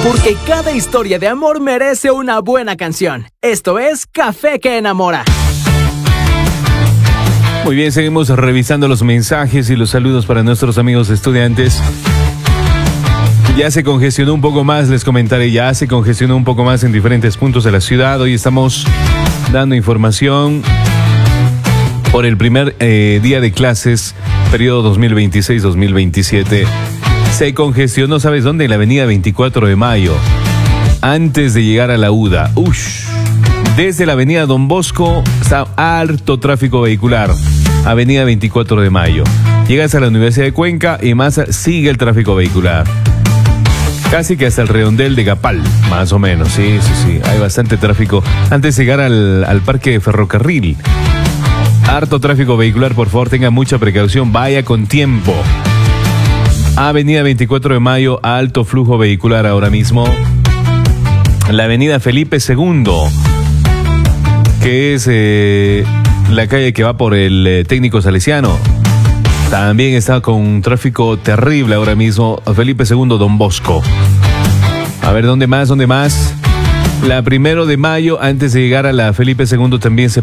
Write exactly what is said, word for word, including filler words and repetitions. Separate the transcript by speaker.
Speaker 1: Porque cada historia de amor merece una buena canción. Esto es Café que Enamora.
Speaker 2: Muy bien, seguimos revisando los mensajes y los saludos para nuestros amigos estudiantes. Ya se congestionó un poco más, les comentaré, ya se congestionó un poco más en diferentes puntos de la ciudad. Hoy estamos dando información por el primer eh, día de clases, periodo dos mil veintiséis dos mil veintisiete. Se congestionó, ¿sabes dónde? En la avenida veinticuatro de mayo, antes de llegar a la UDA. Ush. Desde la avenida Don Bosco está harto tráfico vehicular. Avenida veinticuatro de mayo. Llegas a la Universidad de Cuenca y más sigue el tráfico vehicular. Casi que hasta el redondel de Gapal, más o menos. Sí, sí, sí. Hay bastante tráfico antes de llegar al, al parque de ferrocarril. Harto tráfico vehicular, por favor, tenga mucha precaución. Vaya con tiempo. Avenida veinticuatro de mayo, alto flujo vehicular ahora mismo. La avenida Felipe segundo, que es eh, la calle que va por el eh, Técnico Salesiano. También está con un tráfico terrible ahora mismo. Felipe segundo, Don Bosco. A ver, ¿dónde más? ¿Dónde más? La primero de mayo, antes de llegar a la Felipe segundo, también se